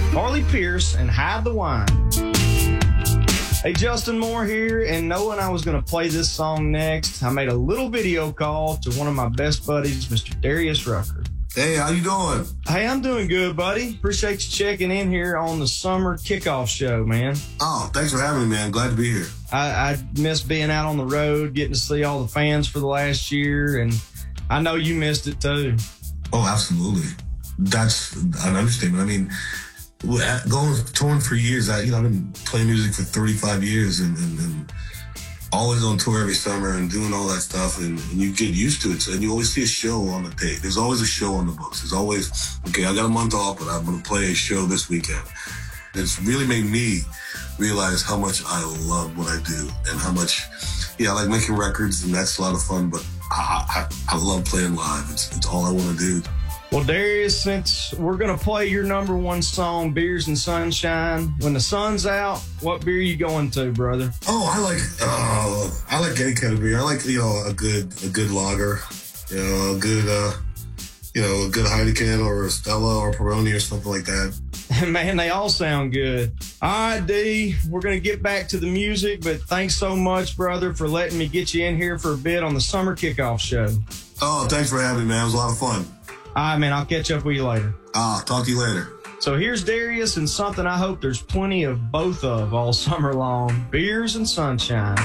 Carly Pearce and Hide the Wine. Hey, Justin Moore here, and knowing I was going to play this song next, I made a little video call to one of my best buddies, Mr. Darius Rucker. Hey, how you doing? Hey, I'm doing good, buddy. Appreciate you checking in here on the summer kickoff show, man. Oh, thanks for having me, man. Glad to be here. I miss being out on the road, getting to see all the fans for the last year, and I know you missed it too. Oh, absolutely. That's an understatement. I mean, going touring for years, I've been playing music for 35 years and always on tour every summer and doing all that stuff, and you get used to it. And you always see a show on the tape. There's always a show on the books. There's always, okay, I got a month off, but I'm going to play a show this weekend. It's really made me realize how much I love what I do and how much, I like making records, and that's a lot of fun, but I love playing live. It's all I want to do. Well, Darius, since we're going to play your number one song, Beers and Sunshine, when the sun's out, what beer you going to, brother? Oh, I like any kind of beer. I like, a good lager, a good Heineken or a Stella or Peroni or something like that. Man, they all sound good. All right, D, we're going to get back to the music, but thanks so much, brother, for letting me get you in here for a bit on the summer kickoff show. Oh, thanks for having me, man. It was a lot of fun. All right, man, I'll catch up with you later. Talk to you later. So here's Darius and something I hope there's plenty of both of all summer long, Beers and Sunshine.